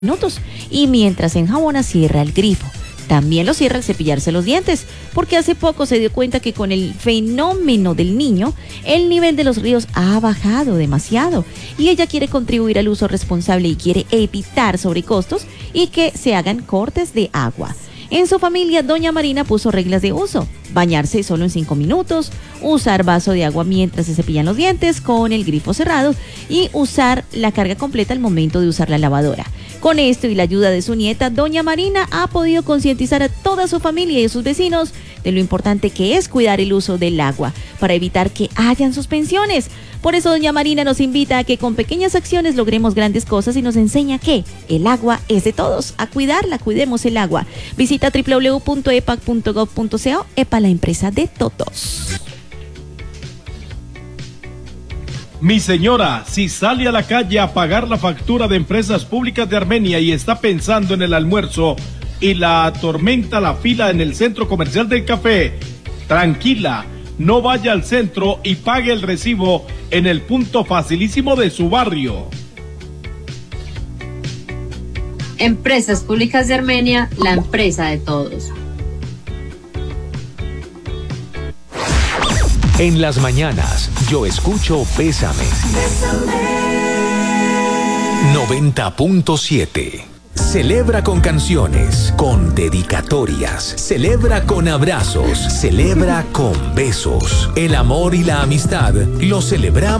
minutos y mientras enjabona cierra el grifo. También lo cierra al cepillarse los dientes, porque hace poco se dio cuenta que con el fenómeno del niño, el nivel de los ríos ha bajado demasiado y ella quiere contribuir al uso responsable y quiere evitar sobrecostos y que se hagan cortes de agua. En su familia, doña Marina puso reglas de uso: bañarse solo en 5 minutos, usar vaso de agua mientras se cepillan los dientes con el grifo cerrado y usar la carga completa al momento de usar la lavadora. Con esto y la ayuda de su nieta, doña Marina ha podido concientizar a toda su familia y a sus vecinos de lo importante que es cuidar el uso del agua para evitar que hayan suspensiones. Por eso doña Marina nos invita a que con pequeñas acciones logremos grandes cosas y nos enseña que el agua es de todos. A cuidarla, cuidemos el agua. Visita www.epac.gov.co. EPA, la empresa de todos. Mi señora, si sale a la calle a pagar la factura de Empresas Públicas de Armenia y está pensando en el almuerzo y la atormenta la fila en el centro comercial del café, tranquila, no vaya al centro y pague el recibo en el punto facilísimo de su barrio. Empresas Públicas de Armenia, la empresa de todos. En las mañanas, yo escucho Bésame. 90.7. Celebra con canciones, con dedicatorias, celebra con abrazos, celebra con besos. El amor y la amistad lo celebramos.